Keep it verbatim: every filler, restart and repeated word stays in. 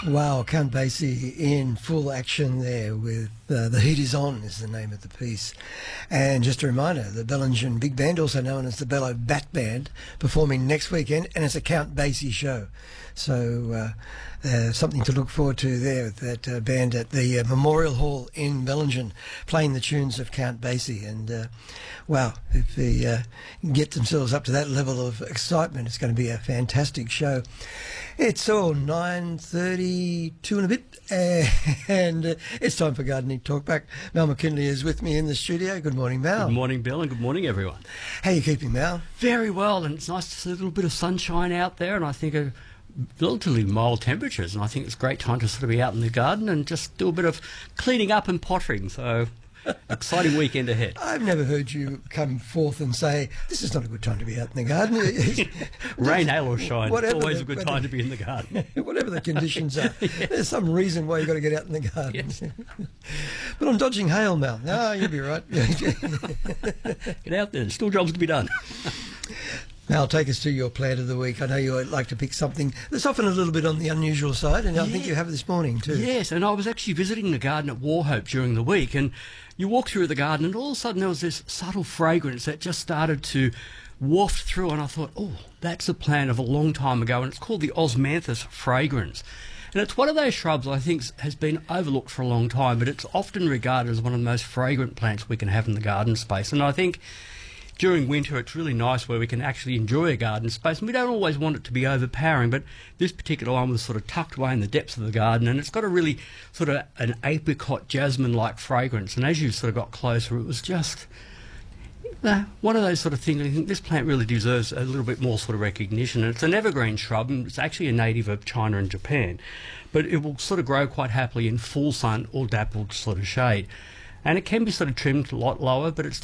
Wow, Count Basie in full action there with uh, The Heat Is On is the name of the piece. And just a reminder, the Bellingen Big Band, also known as the Bello Bat Band, performing next weekend, and it's a Count Basie show. So uh, uh, something to look forward to there with that uh, band at the uh, Memorial Hall in Bellingen, playing the tunes of Count Basie. And uh, wow, if they uh, get themselves up to that level of excitement, it's going to be a fantastic show. It's all nine thirty-two and a bit, and uh, it's time for Gardening Talkback. Mal McKinley is with me in the studio. Good morning, Mal. Good morning, Bill, and good morning, everyone. How are you keeping, Mal? Very well, and it's nice to see a little bit of sunshine out there, and I think a relatively mild temperatures, and I think it's a great time to sort of be out in the garden and just do a bit of cleaning up and pottering. So, exciting weekend ahead. I've never heard you come forth and say, this is not a good time to be out in the garden. Rain, hail or shine, Whatever it's always the, a good whatever, time to be in the garden. Whatever the conditions are. Yes. There's some reason why you've got to get out in the garden. Yes. But I'm dodging hail, Mal. No, you'll be right. Get out there, there's still jobs to be done. Now, take us to your plant of the week. I know you like to pick something that's often a little bit on the unusual side, and I yeah. think you have this morning too. Yes, and I was actually visiting the garden at Warhope during the week, and you walk through the garden, and all of a sudden there was this subtle fragrance that just started to waft through, and I thought, oh, that's a plant of a long time ago, and it's called the Osmanthus fragrans. And it's one of those shrubs I think has been overlooked for a long time, but it's often regarded as one of the most fragrant plants we can have in the garden space. And I think during winter, it's really nice where we can actually enjoy a garden space, and we don't always want it to be overpowering, but this particular one was sort of tucked away in the depths of the garden, and it's got a really sort of an apricot jasmine-like fragrance, and as you sort of got closer, it was just uh, one of those sort of things. I think this plant really deserves a little bit more sort of recognition, and it's an evergreen shrub, and it's actually a native of China and Japan, but it will sort of grow quite happily in full sun or dappled sort of shade. And it can be sort of trimmed a lot lower, but it's